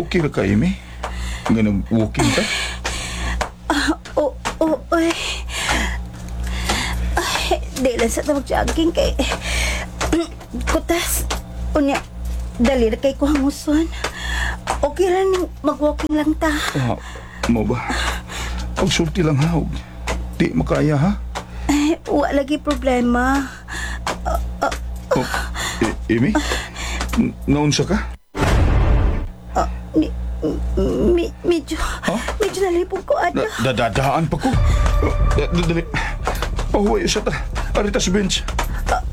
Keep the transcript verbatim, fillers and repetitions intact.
Okay ra ka, Amy? Nga nag-walking ka? O, o, ay. Ay, di lang sa tawag-jogging kay... Kutas. Unya, dali na kay ko hanguson. Okay lang ning mag-walking lang ta. Ah, mo ba? Pagsulti lang ha. Huwag- Di makaya ha? Ay, wa lagi problema. Oh, I- Amy? N- Naunsa ka? Ah, mi, mi, medyo, medyo nalipong ko, ada. Da- Dadadaan pa ko. Oh, da- da- Dali. Pahuway sa ta. Arita sa bench. Ah,